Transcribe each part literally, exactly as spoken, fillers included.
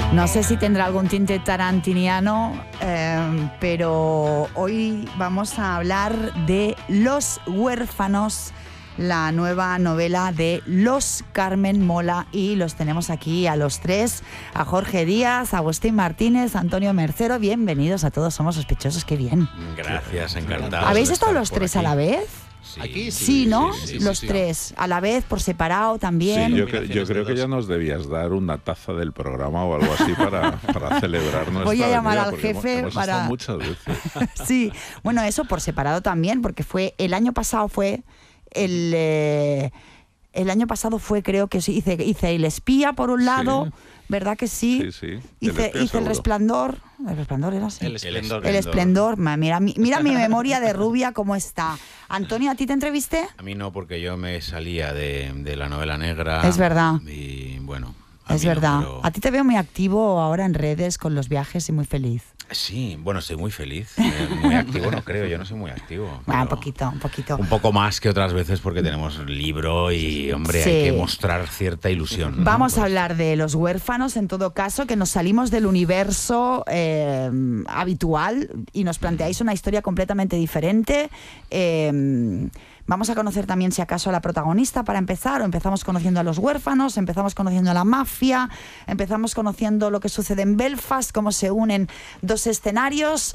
No sé si tendrá algún tinte tarantiniano, eh, pero hoy vamos a hablar de Los huérfanos, la nueva novela de Los Carmen Mola, y los tenemos aquí a los tres, a Jorge Díaz, a Agustín Martínez, a Antonio Mercero. Bienvenidos a todos, somos sospechosos, qué bien. Gracias, encantado. ¿Habéis estado los tres a la vez? Sí, Aquí Sí, sí, ¿no? sí, sí, los sí, sí. tres, a la vez, por separado también. Sí, yo, cre- yo creo que ya nos debías dar una taza del programa o algo así para, para celebrar nuestra Voy a llamar venida, al porque hemos- jefe hemos para- estado muchas veces. Sí, bueno, eso por separado también, porque fue el año pasado fue el eh, el año pasado fue, creo que sí, hice hice El espía por un lado, Sí. ¿verdad que sí? Sí, sí. El Hice, espía hice El seguro. resplandor, el resplandor era así. El esplendor. El esplendor, ma, mira, mi- mira mi memoria de rubia cómo está. Antonio, ¿a ti te entrevisté? A mí no, porque yo me salía de, de la novela negra. Es verdad. Y bueno. a Es mí no, verdad. pero- A ti te veo muy activo ahora en redes con los viajes y muy feliz. Sí, bueno, estoy muy feliz. eh, muy activo, no creo, yo no soy muy activo. Bueno, un pero poquito, un poquito. Un poco más que otras veces porque tenemos libro y, hombre, Sí. hay que mostrar cierta ilusión, ¿no? Vamos a Pues- hablar de Los huérfanos, en todo caso, que nos salimos del universo eh, habitual y nos planteáis una historia completamente diferente. Eh, vamos a conocer también, si acaso, a la protagonista para empezar, o empezamos conociendo a los huérfanos, empezamos conociendo a la mafia, empezamos conociendo lo que sucede en Belfast, cómo se unen dos escenarios.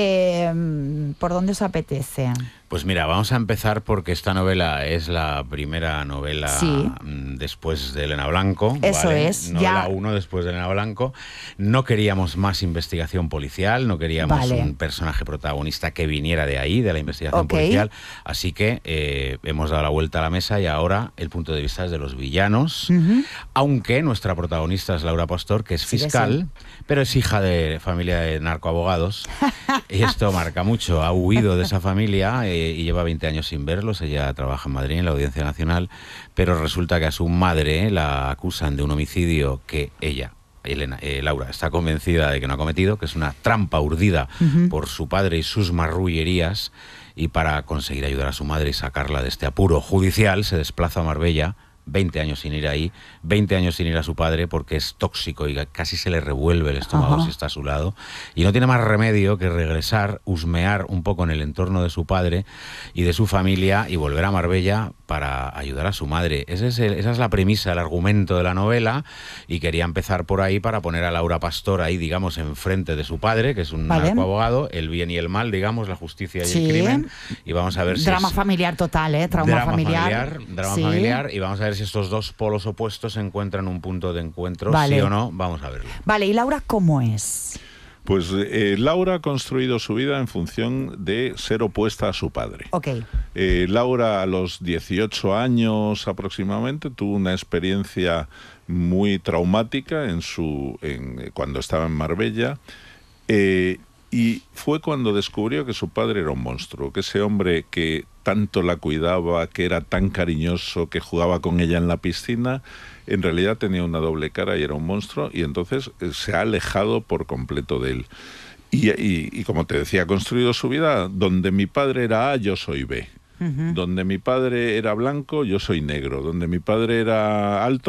Eh, ¿Por dónde os apetece? Pues mira, vamos a empezar porque esta novela es la primera novela Sí. mm, después de Elena Blanco. Eso ¿vale? es, Novela ya. uno después de Elena Blanco. No queríamos más investigación policial, no queríamos Vale. un personaje protagonista que viniera de ahí, de la investigación Ok. policial. Así que eh, hemos dado la vuelta a la mesa y ahora el punto de vista es de los villanos. Ujú. Aunque nuestra protagonista es Laura Pastor, que es Sí, que fiscal, pero es hija de familia de narcoabogados. Y esto marca mucho. Ha huido de esa familia eh, y lleva veinte años sin verlos. Ella trabaja en Madrid, en la Audiencia Nacional, pero resulta que a su madre la acusan de un homicidio que ella, Elena, eh, Laura, está convencida de que no ha cometido, que es una trampa urdida Ujú. por su padre y sus marrullerías. Y para conseguir ayudar a su madre y sacarla de este apuro judicial, se desplaza a Marbella. veinte años sin ir ahí, veinte años sin ir a su padre porque es tóxico y casi se le revuelve el estómago Ajá. si está a su lado. Y no tiene más remedio que regresar, husmear un poco en el entorno de su padre y de su familia y volver a Marbella para ayudar a su madre. Ese es el- esa es la premisa, el argumento de la novela, y quería empezar por ahí para poner a Laura Pastor ahí, digamos, enfrente de su padre, que es un Vale. narcoabogado, el bien y el mal, digamos, la justicia y Sí. el crimen. Y vamos a ver si Drama es- familiar total, ¿eh? Trauma drama familiar. drama Sí. familiar, y vamos a ver si estos dos polos opuestos encuentran un punto de encuentro, Vale. sí o no, vamos a verlo. Vale, ¿y Laura cómo es? Pues eh, Laura ha construido su vida en función de ser opuesta a su padre. Ok. Eh, Laura, a los dieciocho años aproximadamente, tuvo una experiencia muy traumática en su, en, cuando estaba en Marbella, eh, y fue cuando descubrió que su padre era un monstruo, que ese hombre que tanto la cuidaba, que era tan cariñoso, que jugaba con ella en la piscina, en realidad tenía una doble cara y era un monstruo, y entonces eh, se ha alejado por completo de él. Y, y, y como te decía, ha construido su vida donde mi padre era A, yo soy B. Ujú. Donde mi padre era blanco, yo soy negro. Donde mi padre era alto,